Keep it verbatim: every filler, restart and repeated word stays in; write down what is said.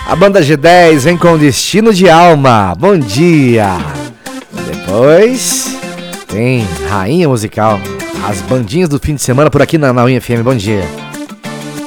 A banda G dez vem com Destino de Alma. Bom dia. Depois tem Rainha Musical. As bandinhas do fim de semana por aqui na, na U F M. Bom dia.